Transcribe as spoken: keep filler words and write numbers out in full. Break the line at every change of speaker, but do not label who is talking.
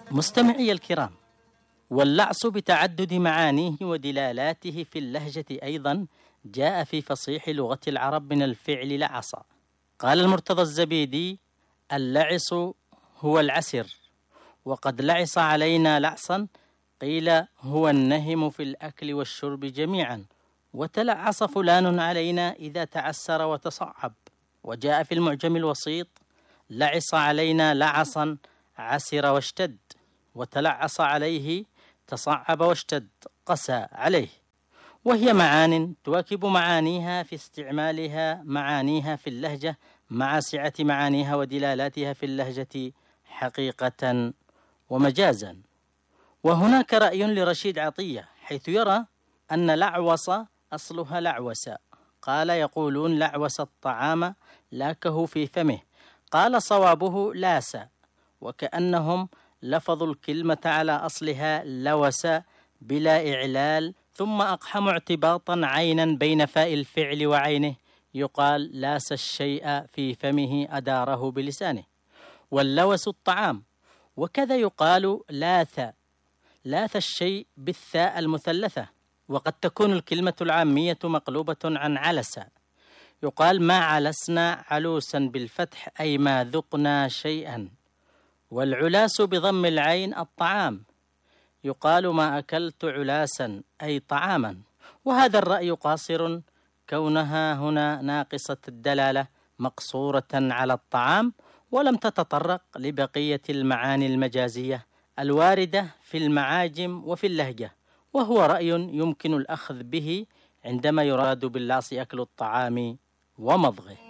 مستمعي الكرام، واللعص بتعدد معانيه ودلالاته في اللهجة أيضا جاء في فصيح لغة العرب من الفعل لعص. قال المرتضى الزبيدي: اللعص هو العسر، وقد لعص علينا لعصا قيل هو النهم في الأكل والشرب جميعا، وتلعص فلان علينا إذا تعسر وتصعب. وجاء في المعجم الوسيط: لعص علينا لعصا عسر واشتد، وتلعص عليه تصعب واشتد قسى عليه. وهي معان تواكب معانيها في استعمالها معانيها في اللهجة مع سعة معانيها ودلالاتها في اللهجة حقيقة ومجازا. وهناك رأي لرشيد عطية حيث يرى أن لعوص أصلها لعوس. قال: يقولون لعوس الطعام لاكه في فمه. قال: صوابه لاس، وكأنهم لفظوا الكلمة على أصلها لوس بلا إعلال، ثم أقحموا اعتباطا عينا بين فاء الفعل وعينه، يقال لاس الشيء في فمه أداره بلسانه، واللوس الطعام. وكذا يقال لاث، لاث الشيء بالثاء المثلثة. وقد تكون الكلمة العامية مقلوبة عن علس، يقال ما علسنا علوسا بالفتح أي ما ذقنا شيئا. والعلاس بضم العين الطعام، يقال ما أكلت علاسا أي طعاما. وهذا الرأي قاصر، كونها هنا ناقصة الدلالة مقصورة على الطعام، ولم تتطرق لبقية المعاني المجازية الواردة في المعاجم وفي اللهجة، وهو رأي يمكن الأخذ به عندما يراد باللعص أكل الطعام ومضغه.